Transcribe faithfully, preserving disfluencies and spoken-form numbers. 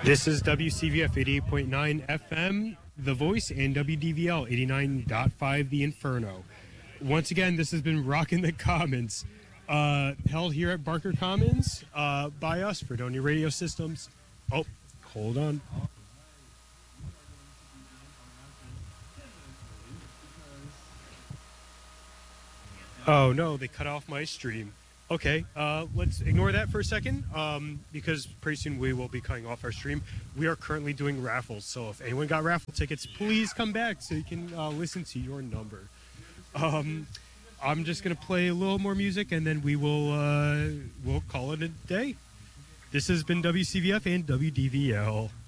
This is W C V F eighty-eight point nine F M, The Voice, and W D V L eighty-nine point five, The Inferno. Once again, this has been Rockin' the Commons, uh, held here at Barker Commons uh, by us, Fredonia Radio Systems. Oh, hold on. Oh, no, they cut off my stream. Okay, uh, let's ignore that for a second, um, because pretty soon we will be cutting off our stream. We are currently doing raffles, so if anyone got raffle tickets, please come back so you can uh, listen to your number. Um, I'm just going to play a little more music, and then we will uh, we'll call it a day. This has been W C V F and W D V L.